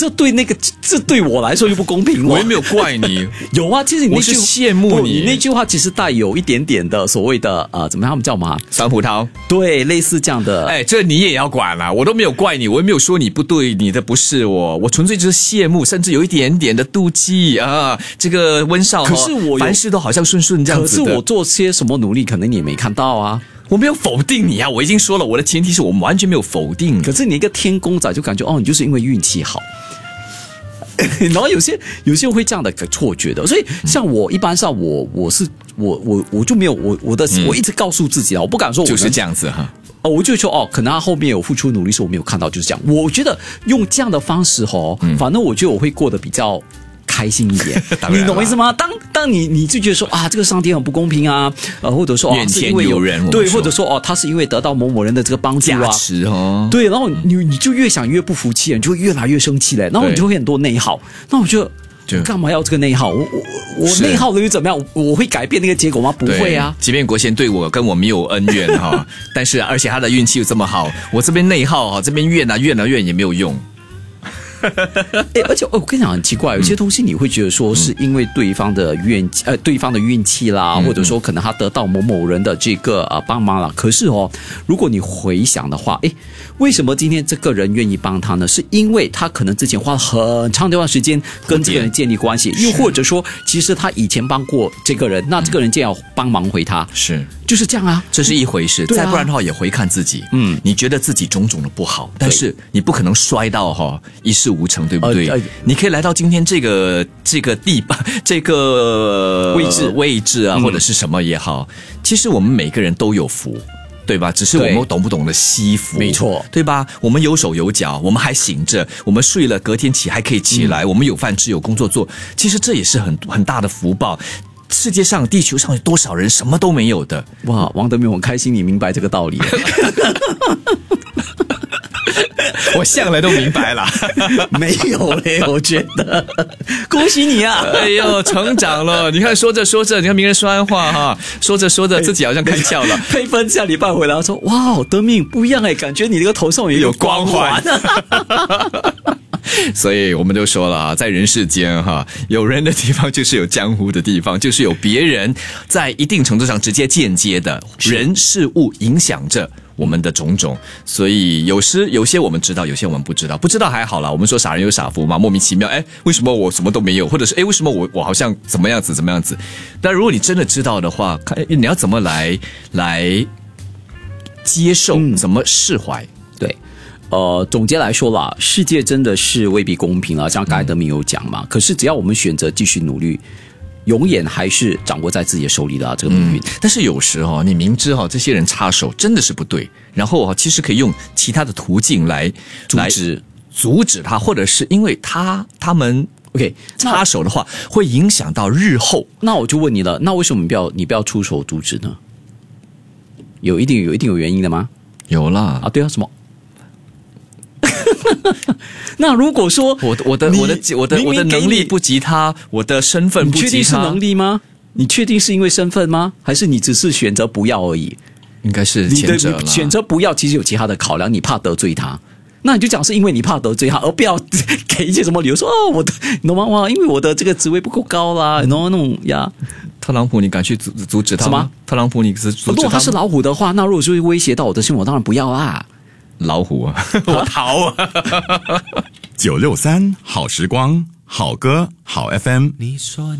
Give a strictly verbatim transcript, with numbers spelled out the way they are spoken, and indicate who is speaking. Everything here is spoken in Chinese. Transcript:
Speaker 1: 这对那个这对我来说就不公平。
Speaker 2: 我也没有怪你，
Speaker 1: 有啊，其实你那句
Speaker 2: 我是羡慕你，
Speaker 1: 你那句话其实带有一点点的所谓的呃，怎么样？他们叫嘛？
Speaker 2: 酸葡萄，
Speaker 1: 对，类似这样的。
Speaker 2: 哎，这你也要管啦，我都没有怪你，我也没有说你不对，你的不是我，我纯粹就是羡慕，甚至有一点点的妒忌啊。这个温少，
Speaker 1: 可是我
Speaker 2: 凡事都好像顺顺这样子的。
Speaker 1: 可是我做些什么努力，可能你也没看到啊。
Speaker 2: 我没有否定你啊，我已经说了，我的前提是我们完全没有否定。
Speaker 1: 可是你一个天公仔就感觉哦，你就是因为运气好。然后有些有些人会这样的错觉的，所以像我一般上我我是我我我就没有我我的、嗯、我一直告诉自己啊，我不敢说我
Speaker 2: 就是这样子哈。
Speaker 1: 哦，我就说哦，可能他后面有付出努力，是我没有看到，就是这样。我觉得用这样的方式哦，嗯、反正我觉得我会过得比较开心一点，你懂我意思吗？当当你你就觉得说啊，这个上帝很不公平啊，呃，或者说
Speaker 2: 怨天尤人，
Speaker 1: 对，或者说哦，他是因为得到某某人的这个帮助啊，
Speaker 2: 加持哦，
Speaker 1: 对，然后你你就越想越不服气，你就会越来越生气嘞，然后你就会很多内耗。那我觉得。我干嘛要这个内耗？我我我内耗了又怎么样？我会改变那个结果吗？不会啊。
Speaker 2: 即便国贤对我跟我没有恩怨哈，但是而且他的运气又这么好，我这边内耗哈，这边怨啊怨啊怨也没有用。
Speaker 1: 欸、而且、哦、我跟你讲很奇怪，有些东西你会觉得说是因为对方的运气，呃，对方的运气啦，嗯、或者说可能他得到某某人的这个呃帮忙啦。可是哦，如果你回想的话，哎，为什么今天这个人愿意帮他呢？是因为他可能之前花了很长一段时间跟这个人建立关系，又或者说其实他以前帮过这个人，那这个人就要帮忙回他，
Speaker 2: 是
Speaker 1: 就是这样啊，
Speaker 2: 这是一回事。再不然的话，也回看自己，嗯，你觉得自己种种的不好，但是你不可能衰到哈一事无成，对不对？呃呃、你可以来到今天这个这个地这个
Speaker 1: 位置
Speaker 2: 位置啊，嗯、或者是什么也好，其实我们每个人都有福。对吧？只是我们懂不懂得惜福，
Speaker 1: 没错，
Speaker 2: 对吧？我们有手有脚，我们还醒着，我们睡了，隔天起还可以起来，嗯、我们有饭吃，有工作做，其实这也是很很大的福报。世界上、地球上有多少人什么都没有的？
Speaker 1: 哇，王德明，我很开心你明白这个道理。
Speaker 2: 我向来都明白了，
Speaker 1: 没有嘞，我觉得，恭喜你啊！
Speaker 2: 哎呦，成长了！你看说着说着，你看名人说完话哈，说着说着自己好像开窍了。
Speaker 1: 佩芬下礼拜回来说，哇，德明不一样哎，感觉你这个头上也有光环。
Speaker 2: 所以我们就说了啊，在人世间哈，有人的地方就是有江湖的地方，就是有别人在一定程度上直接间接的人事物影响着我们的种种，所以有时有些我们知道，有些我们不知道。不知道还好啦，我们说傻人有傻福嘛，莫名其妙，哎，为什么我什么都没有？或者是哎，为什么我我好像怎么样子怎么样子？但如果你真的知道的话，看你要怎么来来接受，嗯、怎么释怀？
Speaker 1: 对。呃，总结来说啦，世界真的是未必公平啊，像刚才德明有讲嘛。嗯、可是只要我们选择继续努力，永远还是掌握在自己的手里的、啊、这个命运、嗯。但是有时哦，你明知哈这些人插手真的是不对，然后其实可以用其他的途径来阻止
Speaker 2: 阻止他，或者是因为他他们 OK 插手的话，会影响到日后。
Speaker 1: 那我就问你了，那为什么你不要你不要出手阻止呢？有一定有一定有原因的吗？
Speaker 2: 有啦
Speaker 1: 啊，对啊，什么？那如果说
Speaker 2: 我我的我的我的我的能力不及他，我的身份不及他，
Speaker 1: 你确定是能力吗？你确定是因为身份吗？还是你只是选择不要而已？
Speaker 2: 应该是前者了。
Speaker 1: 你选择不要，其实有其他的考量，你怕得罪他，那你就讲是因为你怕得罪他，而不要给一些什么理由说哦，我的你懂吗？哇，因为我的这个职位不够高啦，然后那种呀。
Speaker 2: 特朗普，你敢去阻阻止他
Speaker 1: 什么？
Speaker 2: 特朗普，你是阻止他？
Speaker 1: 如果他是老虎的话，那如果是威胁到我的生活，我当然不要啦。
Speaker 2: 老虎啊，我逃啊！
Speaker 3: 九六三好时光，好歌好 F M。你说。